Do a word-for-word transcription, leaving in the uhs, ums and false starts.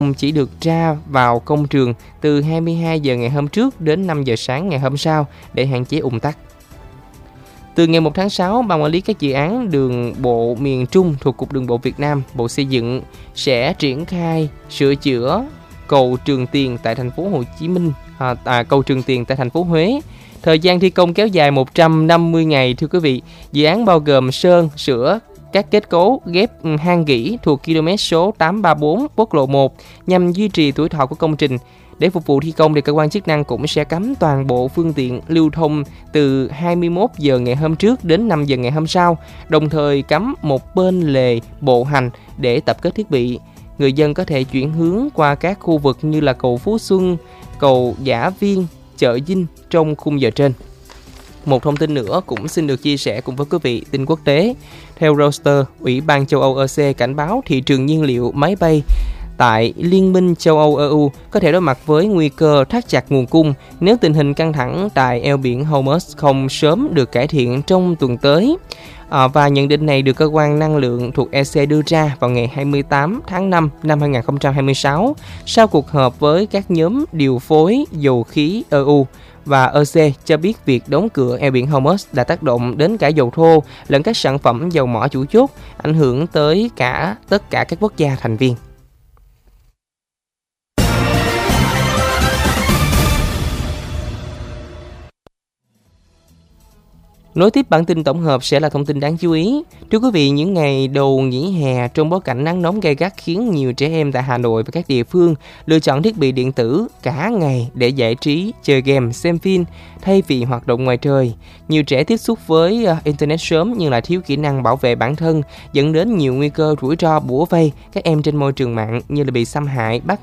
chỉ được ra vào công trường từ hai mươi hai giờ ngày hôm trước đến năm giờ sáng ngày hôm sau để hạn chế ùn tắc. Từ ngày một tháng sáu, Ban quản lý các dự án đường bộ miền Trung thuộc Cục Đường bộ Việt Nam, Bộ Xây dựng sẽ triển khai sửa chữa cầu Trường Tiền tại thành phố Hồ Chí Minh, à, à, cầu Trường Tiền tại thành phố Huế. Thời gian thi công kéo dài một trăm năm mươi ngày, thưa quý vị. Dự án bao gồm sơn, sửa các kết cấu ghép hang gỉ thuộc km số tám ba bốn quốc lộ một nhằm duy trì tuổi thọ của công trình. Để phục vụ thi công thì cơ quan chức năng cũng sẽ cấm toàn bộ phương tiện lưu thông từ hai mươi mốt giờ ngày hôm trước đến năm giờ ngày hôm sau, đồng thời cấm một bên lề bộ hành để tập kết thiết bị. Người dân có thể chuyển hướng qua các khu vực như là cầu Phú Xuân, cầu Giả Viên, chợ Dinh trong khung giờ trên. Một thông tin nữa cũng xin được chia sẻ cùng với quý vị, tin quốc tế. Theo Reuters, Ủy ban châu Âu E C cảnh báo thị trường nhiên liệu máy bay tại Liên minh châu Âu E U có thể đối mặt với nguy cơ thắt chặt nguồn cung nếu tình hình căng thẳng tại eo biển Hormuz không sớm được cải thiện trong tuần tới. À, và nhận định này được cơ quan năng lượng thuộc E C đưa ra vào ngày hai mươi tám tháng năm năm hai nghìn không trăm hai mươi sáu sau cuộc họp với các nhóm điều phối dầu khí E U. Và E C cho biết việc đóng cửa eo biển Hormuz đã tác động đến cả dầu thô lẫn các sản phẩm dầu mỏ chủ chốt, ảnh hưởng tới cả tất cả các quốc gia thành viên. Nối tiếp bản tin tổng hợp sẽ là thông tin đáng chú ý. Thưa quý vị, những ngày đầu nghỉ hè trong bối cảnh nắng nóng gay gắt khiến nhiều trẻ em tại Hà Nội và các địa phương lựa chọn thiết bị điện tử cả ngày để giải trí, chơi game, xem phim thay vì hoạt động ngoài trời. Nhiều trẻ tiếp xúc với Internet sớm nhưng lại thiếu kỹ năng bảo vệ bản thân, dẫn đến nhiều nguy cơ rủi ro bủa vây các em trên môi trường mạng như là bị xâm hại, bắt